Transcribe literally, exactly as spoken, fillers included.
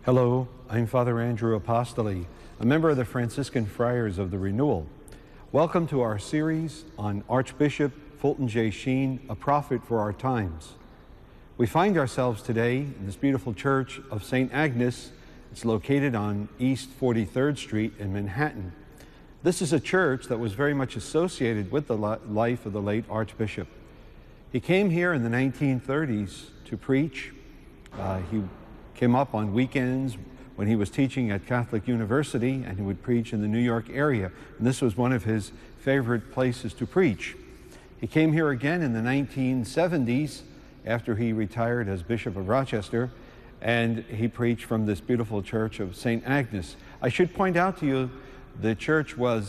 Hello, I'm Father Andrew Apostoli, a member of the Franciscan Friars of the Renewal. Welcome to our series on Archbishop Fulton J. Sheen, a prophet for our times. We find ourselves today in this beautiful church of Saint Agnes. It's located on East forty-third Street in Manhattan. This is a church that was very much associated with the life of the late Archbishop. He came here in the nineteen thirties to preach. Uh, he came up on weekends when he was teaching at Catholic University, and he would preach in the New York area. And this was one of his favorite places to preach. He came here again in the nineteen seventies after he retired as Bishop of Rochester, and he preached from this beautiful church of Saint Agnes. I should point out to you, the church was